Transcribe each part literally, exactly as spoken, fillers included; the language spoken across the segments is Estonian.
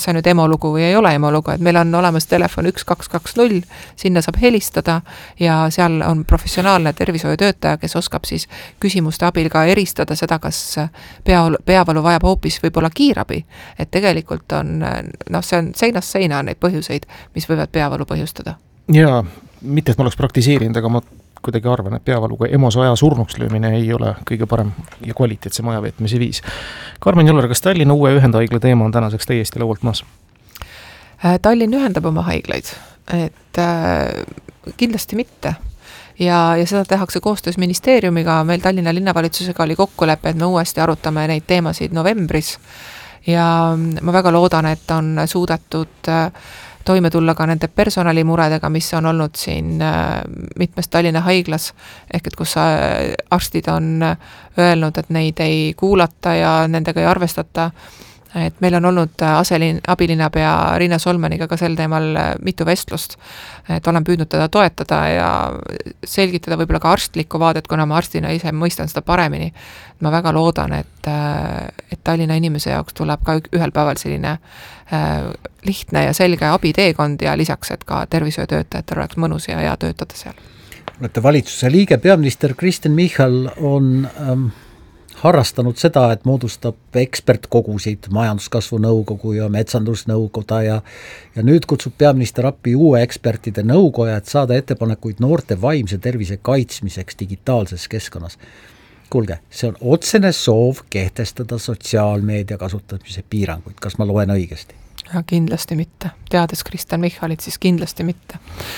see nüüd emolugu või ei ole emolugu, et meil on olemas telefon üks kaks kaks null, sinna saab helistada ja seal on professionaalne tervishoiutöötaja, kes oskab siis küsimuste abil ka eristada seda, kas peavalu, peavalu vajab hoopis võib-olla kiirabi. Et tegelikult on, noh, see on seinast seina neid põhjuseid, mis võivad peavalu põhjustada. Ja mitte, et ma oleks praktiseerinud, aga ma kuidagi arvan, et peavaluga EMOS aja surnuks löömine ei ole kõige parem ja kvaliteetse majaveetmise viis. Karmen Joller, kas Tallinna uue ühendhaigla teema on tänaseks täiesti laualt maas? Tallinn ühendab oma haiglaid, et äh, kindlasti mitte. Ja, ja seda tehakse koostöös ministeeriumiga, meil Tallinna linnavalitsusega oli kokkulepe, et me uuesti arutame neid teemasid novembris ja ma väga loodan, et on suudetud äh, toime tulla ka nende personalimuredega, mis on olnud siin mitmes Tallinna haiglas, ehk et kus arstid on öelnud, et neid ei kuulata ja nendega ei arvestata. Et meil on olnud aselin, abilinnapea Riina Solmaniga ka sel teemal mitu vestlust, et olen püüdnud teda toetada ja selgitada võib-olla ka arstlikku vaadet, kuna ma arstina ise mõistan seda paremini. Ma väga loodan, et, et Tallinna inimese jaoks tuleb ka ühel päeval selline lihtne ja selge abiteekond ja lisaks, et ka tervishoiutöötajatel oleks mõnus ja hea töötada seal. Olete valitsuse liige, peaminister Kristen Michal on ähm, harrastanud seda, et moodustab ekspertkogusid, majanduskasvu nõukogu ja metsandusnõukoda ja, ja nüüd kutsub peaminister appi uue ekspertide nõukoja, et saada ettepanekuid noorte vaimse tervise kaitsmiseks digitaalses keskkonnas. Kuulge, see on otsene soov kehtestada sotsiaalmeedia kasutamise piiranguid. Kas ma loen õigesti? Ja kindlasti mitte. Teades Kristen Michalit, siis kindlasti mitte.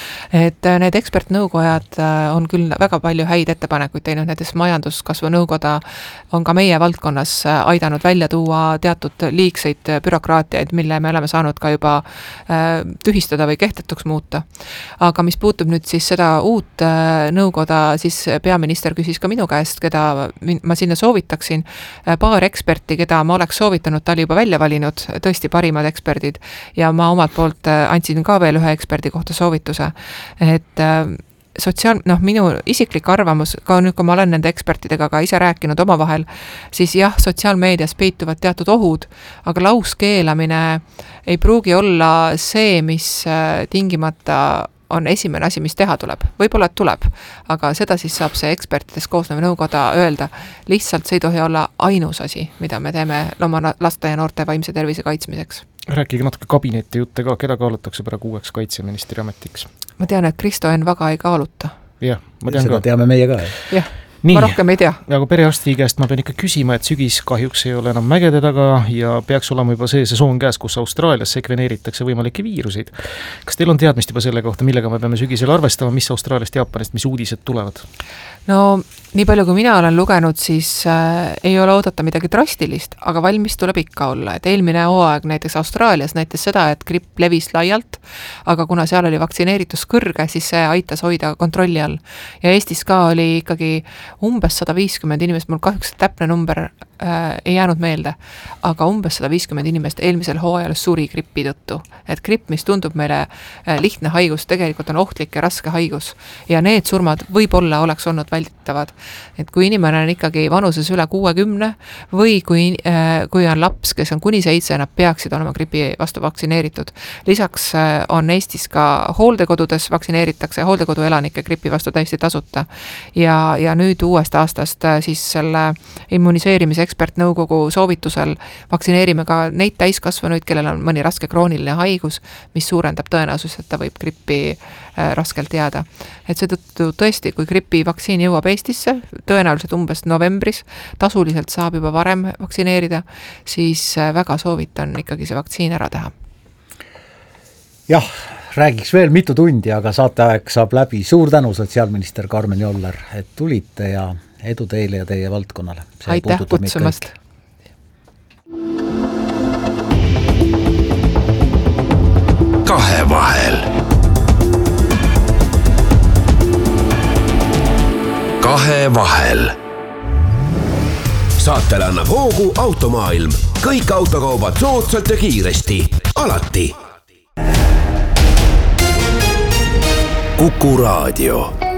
Et need ekspertnõukojad on küll väga palju häid ettepanekuid teinud, näiteks majanduskasvu nõukoda on ka meie valdkonnas aidanud välja tuua teatud liigseid bürokraatiaid, mille me oleme saanud ka juba tühistada või kehtetuks muuta. Aga mis puutub nüüd siis seda uut nõukoda, siis peaminister küsis ka minu käest, keda ma sinna soovitaksin, paar eksperti, keda ma oleks soovitanud, ta oli juba välja valinud, tõesti parimad eksperdid ja ma omalt poolt andsin ka veel ühe eksperdi kohta soovituse, et sotsiaal, noh, minu isiklik arvamus, ka nüüd, kui ma olen nende ekspertidega ka ise rääkinud oma vahel, siis jah, sotsiaalmeedias peituvad teatud ohud, aga lauskeelamine ei pruugi olla see, mis tingimata on esimene asi, mis teha tuleb. Võib-olla et tuleb, aga seda siis saab see ekspertidest koosnev nõukoda öelda. Lihtsalt see ei tohi olla ainus asi, mida me teeme oma laste ja noorte vaimse tervise kaitsmiseks. Rääkige natuke kabineti jutte ka, keda kaalutakse praegu uueks kaitseministri ametiks? Ma tean, et Kristo Enn väga ei kaaluta. Jah, ma tean seda ka. teame meie ka. Jah. Nii, ma rohkem ei tea. Aga perearsti käest ma pean ikka küsima, et sügis kahjuks ei ole enam mägede taga ja peaks olema juba see sesoon käes, kus Austraalias sekveneeritakse võimalikke viiruseid. Kas teil on teadmist juba selle kohta, millega me peame sügisel arvestama, mis Austraaliast, Jaapanist, mis uudised tulevad? No, nii palju kui mina olen lugenud, siis äh, ei ole oodata midagi drastilist, aga valmis tuleb ikka olla. Et eelmine hooaeg näiteks Austraalias näitas seda, et gripp levis laialt, aga kuna seal oli vaktsineeritus kõrge, siis see aitas hoida kontrolli all. Ja Eestis ka oli ikkagi umbes sada viiskümmend inimest, mul kahjuks täpne number äh, ei jäänud meelde, aga umbes sada viiskümmend inimest eelmisel hooajal suri gripi tõttu. Et gripp, mis tundub meile äh, lihtne haigus, tegelikult on ohtlik ja raske haigus. Ja need surmad võib-olla oleks olnud välditavad. Et kui inimene on ikkagi vanuses üle kuuekümne või kui, äh, kui on laps, kes on kuni seitse, nad peaksid olema gripi vastu vaktsineeritud. Lisaks äh, on Eestis ka hooldekodudes vaktsineeritakse hooldekodu elanike gripi vastu täiesti tasuta. Ja, ja nüüd uuest aastast äh, siis selle immuniseerimise ekspertnõukogu soovitusel vaktsineerime ka neid täiskasvanuid, kellel on mõni raske krooniline haigus, mis suurendab tõenäosus, et ta võib grippi äh, raskelt jääda. Et seetõttu tõesti, kui gripi vaktsiin jõuab Eestisse, tõenäoliselt umbes novembris, tasuliselt saab juba varem vaktsineerida, siis väga soovitan ikkagi see vaktsiin ära teha. Jah, räägiks veel mitu tundi, aga saateaeg saab läbi. Suur tänu, sotsiaalminister Karmen Joller, et tulite ja edu teile ja teie valdkonnale. See aitäh kutsumast! Kahe vahel. Kahe vahel. Saatele annab hoogu Automaailm. Kõik autokaubad soodsalt ja kiiresti. Alati. Kuku Raadio.